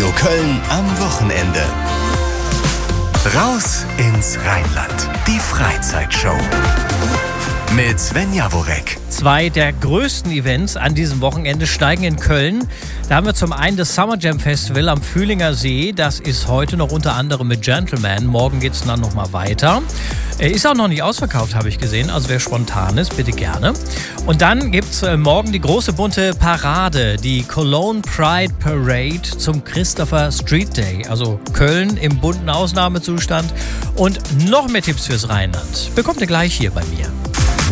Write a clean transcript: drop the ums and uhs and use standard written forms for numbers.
Radio Köln am Wochenende. Raus ins Rheinland. Die Freizeitshow. Mit Sven Jaworek. Zwei der größten Events an diesem Wochenende steigen in Köln. Da haben wir zum einen das Summer Jam Festival am Fühlinger See. Das ist heute noch unter anderem mit Gentleman. Morgen geht es dann nochmal weiter. Ist auch noch nicht ausverkauft, habe ich gesehen. Also wer spontan ist, bitte gerne. Und dann gibt es morgen die große bunte Parade, die Cologne Pride Parade zum Christopher Street Day. Also Köln im bunten Ausnahmezustand. Und noch mehr Tipps fürs Rheinland bekommt ihr gleich hier bei mir.